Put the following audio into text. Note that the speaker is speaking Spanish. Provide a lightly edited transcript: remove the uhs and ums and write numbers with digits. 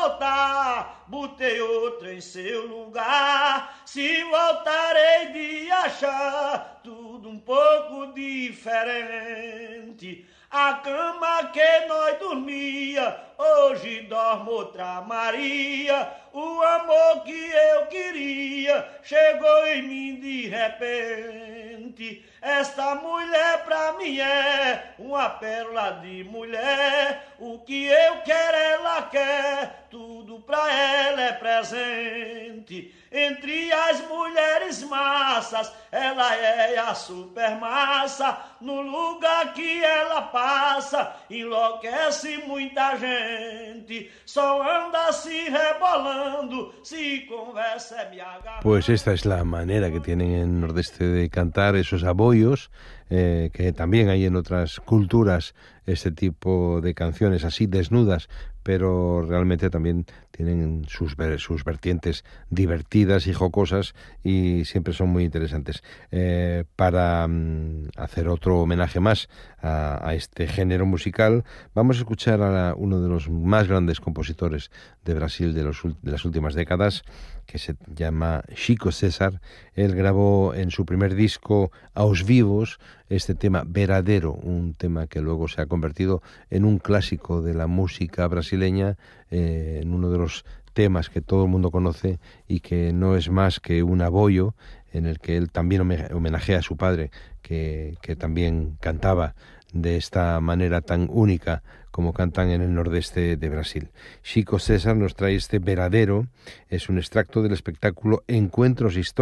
voltar, botei outra em seu lugar. Se voltarei de achar tudo um pouco diferente. A cama que nós dormia, hoje dorme outra Maria. O amor que eu queria chegou em mim de repente. Esta mulher pra mim é uma pérola de mulher. O que eu quero ela quer, tudo pra ela é presente. Entre as mulheres massas, ela é a supermassa. No lugar que ela passa, enlouquece muita gente. Só anda se rebolando, si conversa me agarra. Pues esta es la manera que tienen en el Nordeste de cantar esos aboyos, que también hay en otras culturas este tipo de canciones así desnudas, pero realmente también tienen sus vertientes divertidas y jocosas y siempre son muy interesantes. Para hacer otro homenaje más a este género musical, vamos a escuchar a uno de los más grandes compositores de Brasil de las últimas décadas, que se llama Chico César. Él grabó en su primer disco Aos Vivos este tema Veradeiro, un tema que luego se ha convertido en un clásico de la música brasileña, en uno de los temas que todo el mundo conoce y que no es más que un aboyo en el que él también homenajea a su padre, que también cantaba de esta manera tan única como cantan en el nordeste de Brasil. Chico César nos trae este Veradeiro, es un extracto del espectáculo Encuentros Históricos